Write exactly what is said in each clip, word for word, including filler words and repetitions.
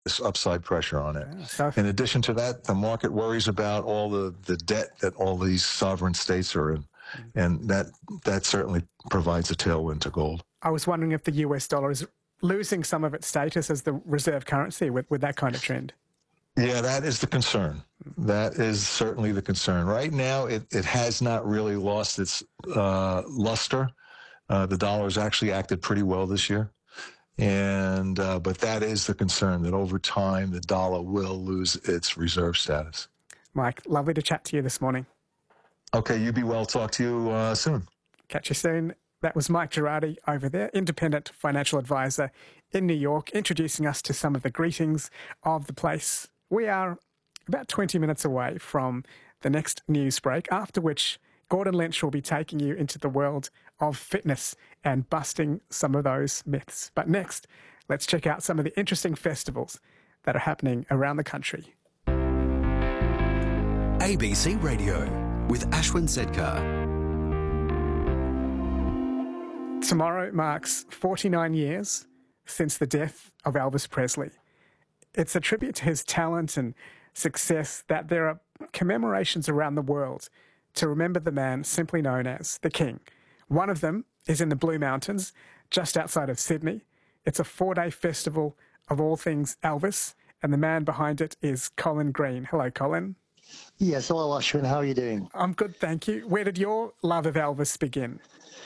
this upside pressure on it. Yeah, so In addition to that, the market worries about all the, the debt that all these sovereign states are in, and that that certainly provides a tailwind to gold. I was wondering if the U S dollar is losing some of its status as the reserve currency with, with that kind of trend. Yeah, that is the concern. That is certainly the concern. Right now, it, it has not really lost its uh, luster. Uh, the dollar has actually acted pretty well this year. And uh, but that is the concern, that over time the dollar will lose its reserve status. Mike, lovely to chat to you this morning. Okay, you be well. Talk to you uh, soon. Catch you soon. That was Mike Girardi over there, independent financial advisor in New York, introducing us to some of the greetings of the place. We are about twenty minutes away from the next news break, after which Gordon Lynch will be taking you into the world of fitness and busting some of those myths. But next, let's check out some of the interesting festivals that are happening around the country. A B C Radio with Ashwin Sedkar. Tomorrow marks forty-nine years since the death of Elvis Presley. It's a tribute to his talent and success that there are commemorations around the world to remember the man simply known as the King. One of them is in the Blue Mountains, just outside of Sydney. It's a four-day festival of all things Elvis, and the man behind it is Colin Green. Hello, Colin. Yes, hello, Ashwin. How are you doing? I'm good, thank you. Where did your love of Elvis begin?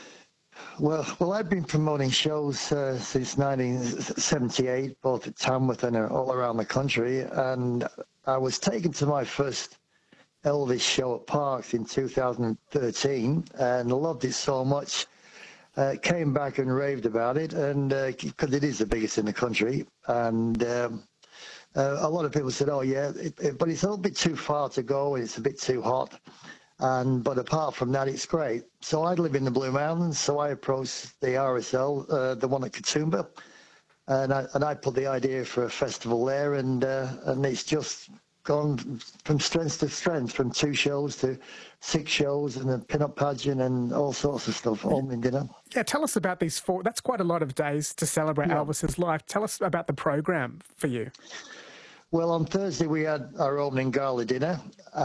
Well, well, I've been promoting shows uh, since nineteen seventy-eight, both at Tamworth and all around the country, and I was taken to my first Elvis show at Parks in two thousand thirteen and loved it so much. Uh, came back and raved about it, and because uh, it is the biggest in the country, and um, uh, a lot of people said, "Oh yeah," it, it, but it's a little bit too far to go, and it's a bit too hot. And but apart from that, it's great. So I live in the Blue Mountains, so I approached the R S L, uh, the one at Katoomba, and I and I put the idea for a festival there, and uh, and it's just gone from strength to strength, from two shows to six shows and a pin-up pageant and all sorts of stuff, all in dinner. Yeah, tell us about these four. That's quite a lot of days to celebrate yeah. Elvis's life. Tell us about the program for you. Well, on Thursday we had our opening gala dinner,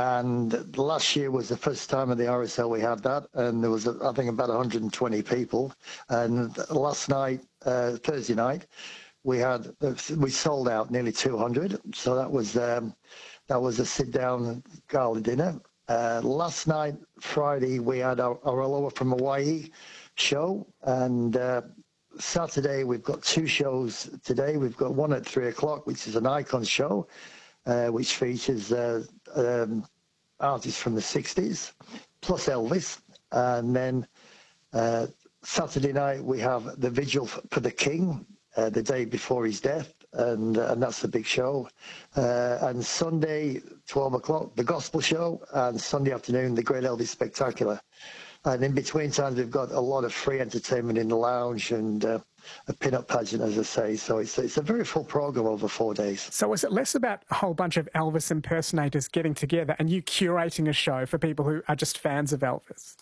and last year was the first time at the R S L we had that, and there was, I think, about one hundred twenty people. And last night, uh, Thursday night, we had we sold out nearly two hundred. So that was um, that was a sit-down gala dinner. Uh, last night, Friday, we had our, our Aloha from Hawaii show, and uh, Saturday we've got two shows today. We've got one at three o'clock, which is an icon show, uh, which features uh, um, artists from the sixties, plus Elvis. And then uh, Saturday night we have the Vigil for the King, uh, the day before his death, and uh, and that's the big show. Uh, and Sunday, twelve o'clock, the Gospel Show, and Sunday afternoon, the Great Elvis Spectacular. And in between times, we've got a lot of free entertainment in the lounge and uh, a pin-up pageant, as I say. So it's, it's a very full program over four days. So is it less about a whole bunch of Elvis impersonators getting together and you curating a show for people who are just fans of Elvis?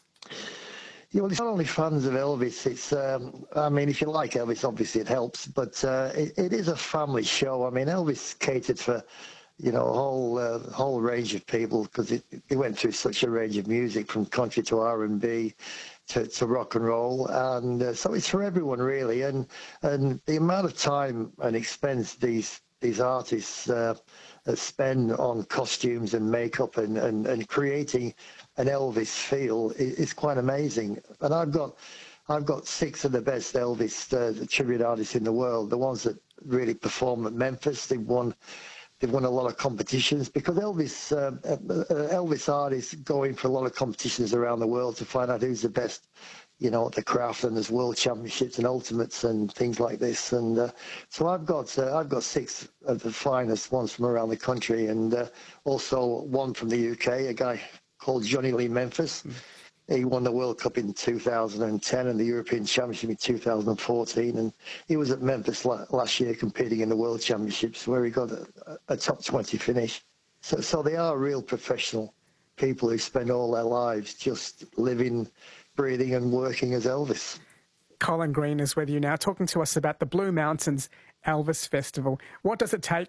Yeah, well, it's not only fans of Elvis. It's, um, I mean, if you like Elvis, obviously it helps. But uh, it, it is a family show. I mean, Elvis catered for, you know, a whole uh, whole range of people, because it, it went through such a range of music, from country to R and B to, to rock and roll, and uh, so it's for everyone really. And and the amount of time and expense these these artists uh, spend on costumes and makeup and, and, and creating an Elvis feel is, is quite amazing. And I've got I've got six of the best Elvis uh, tribute artists in the world, the ones that really perform at Memphis. They've won. They've won a lot of competitions, because Elvis uh, uh, Elvis artists go in for a lot of competitions around the world to find out who's the best, you know, at the craft. And there's world championships and ultimates and things like this. And uh, so I've got uh, I've got six of the finest ones from around the country, and uh, also one from the U K, a guy called Johnny Lee Memphis. Mm. He won the World Cup in two thousand ten and the European Championship in two thousand fourteen. And he was at Memphis la- last year competing in the World Championships, where he got a, a top twenty finish. So, so they are real professional people who spend all their lives just living, breathing and working as Elvis. Colin Green is with you now, talking to us about the Blue Mountains Elvis Festival. What does it take